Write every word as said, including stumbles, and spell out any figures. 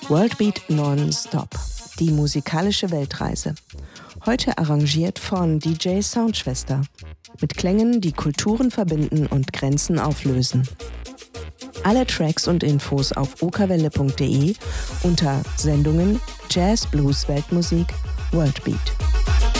Worldbeat Non-Stop, die musikalische Weltreise. Heute arrangiert von D J Soundschwester. Mit Klängen, die Kulturen verbinden und Grenzen auflösen. Alle Tracks und Infos auf okawelle punkt de unter Sendungen Jazz, Blues, Weltmusik, Worldbeat.